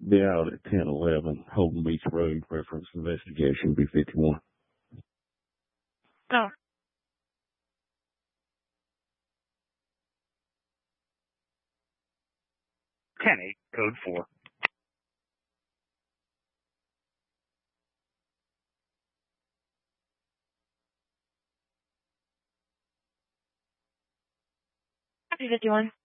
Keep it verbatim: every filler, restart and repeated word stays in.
Be out at ten eleven, Holden Beach Road, reference investigation, B fifty-one. No. ten eight, code four. B fifty-one.